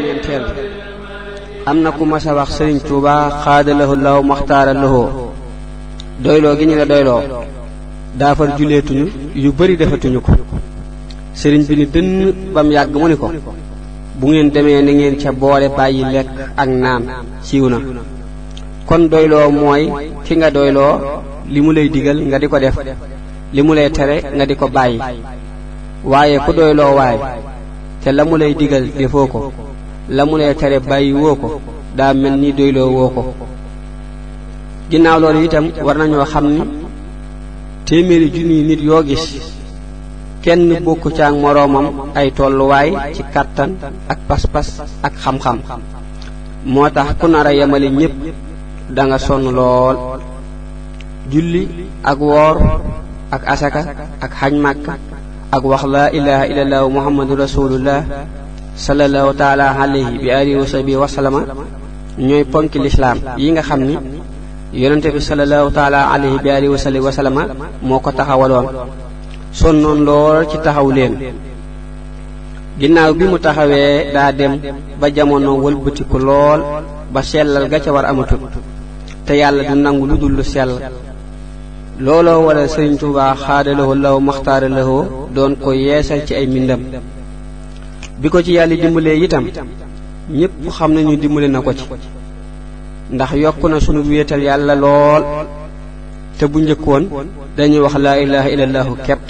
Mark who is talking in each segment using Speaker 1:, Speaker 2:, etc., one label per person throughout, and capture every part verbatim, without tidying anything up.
Speaker 1: ñeenteel am na ku mas a wax Sëriñ Tuuba xaadalahu law maxtaara lahoo doyloo gi ñu la doyloo daafar juleetuñu yu bari defatuñu ko sëriñ bi ni dënn bam yàgg mu ni ko bu ngeen demee ni ngeen ca boole bàyyi lekk ak naan siiw na kon doyloo mooy ki nga doyloo li mu lay digal nga di ko def li mu lay tere nga di ko bàyyi waaye ku doyloo waay te la mu lay digal defoo ko la mu lay tere bàyyi woo ko daa mel ni doyloo woo ko ginnaaw loolu itam war nañoo xam ni téeméeri junniy nit yoo gis kenn bokku caag moroomam ay tolluwaay ci kàttan ak pas-pas ak xam-xam moo tax ku nar a yemale ñépp da nga sonn lool julli ak woor ak asaka ak xaj màkka ak wax laa ilaha illallah muhammadu rasulullah sallallahu taala alayhi bi alihi wa sahbihi wa sallama ñooy ponki lislaam yi nga xam ni yonente bi sallallahu taala alayhi bi alihi wa sahbihi wa sallama moo ko taxawaloon sonnoon lool ci taxaw leen ginnaaw bi mu taxawee daa dem ba jamono wëlbatiku lool ba sellal ga ca war amatut te yàlla du nangu lu dul lu sell looloo wala Sëriñ Tuubaa xaadalawoo law maxtaara lawoo doon ko yeesal ci ay mbindam bi ko ci yàlla dimbalee itam ñépp xam nañu dimbale na ko ci ndax yokk na sunu wéetal yàlla lool te bu njëkkoon dañuy wax laa ilaha illallahu kepp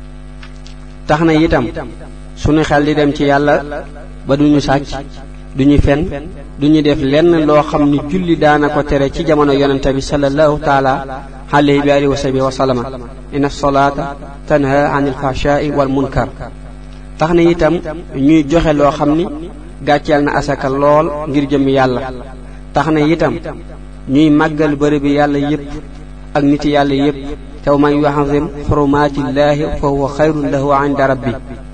Speaker 1: tax na itam sunu xel di dem ci yàlla ba duñu sàcc duñu fen duñu def lenn loo xam ni julli daana ko tere ci jamono yonente bi sallallahu taala alayhi bi alihi wa sahbihi wa sallama inna salaata tanha anil fahshaai wal munkar tax na itam ñuy joxe loo xam ni gàcceel na asaka lool ngir jëm yàlla tax na itam ñuy màggal bërëb bi yàlla yépp ak nit yàlla yépp te man yu'azzim xurumaatillaahi fa huwa xayrun lahu inda rabbi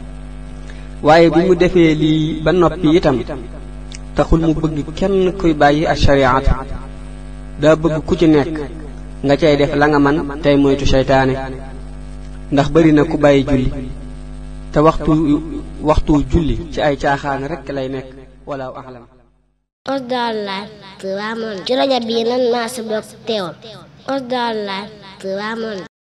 Speaker 1: waaye bi mu defee lii ba noppi itam taxul mu bëgg kenn kuy bàyyi ak shariat daa bëgg ku ci nekk nga cay def la nga man tey moytu seytaane ndax bari na ku bàyyi julli te waxtu waxtu julli ci ay caaxaan rekk lay nekk wala axlam
Speaker 2: Osdallah Ramon ci rajo bi nan maa sa bokk teewul Osdallah Ramon